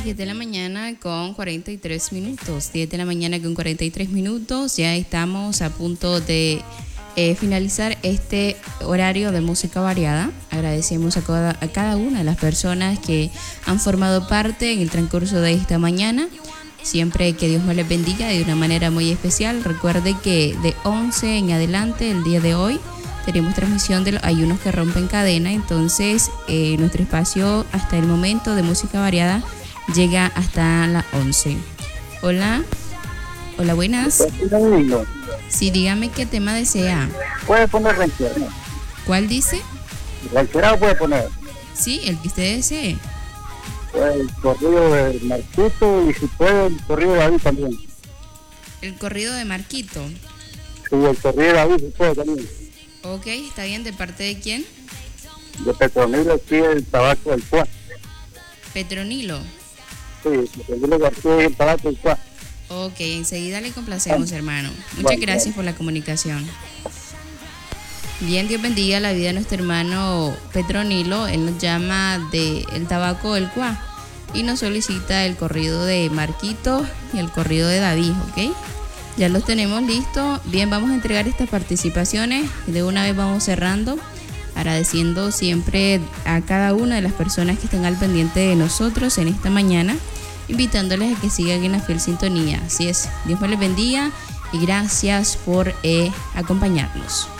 10 de la mañana con 43 minutos. 10 de la mañana con 43 minutos. Ya estamos a punto de finalizar este horario de música variada. Agradecemos a cada una de las personas que han formado parte en el transcurso de esta mañana. Siempre que Dios me les bendiga de una manera muy especial. Recuerde que de 11 en adelante, el día de hoy, tenemos transmisión de los ayunos que rompen cadena. Entonces, nuestro espacio hasta el momento de música variada llega hasta las 11. Hola. Hola, buenas. Sí, dígame qué tema desea. Puede poner ranchera. ¿Cuál dice? Ranchera puede poner. Sí, el que usted desee. El corrido de Marquito y si puede el corrido de David también. El corrido de Marquito. Sí, el corrido de David si puede también. Ok, está bien. ¿De parte de quién? De Petronilo, aquí el tabaco del Cuá. Petronilo. Sí, Petronilo García y el tabaco del Cuá. Ok, enseguida le complacemos, hermano. Muchas gracias por la comunicación. Bien, Dios bendiga la vida de nuestro hermano Petronilo. Él nos llama de El Tabaco del Cuá y nos solicita el corrido de Marquito y el corrido de David, ¿ok? Ya los tenemos listos. Bien, vamos a entregar estas participaciones y de una vez vamos cerrando, agradeciendo siempre a cada una de las personas que están al pendiente de nosotros en esta mañana, invitándoles a que sigan en la fiel sintonía. Así es, Dios me les bendiga y gracias por acompañarnos.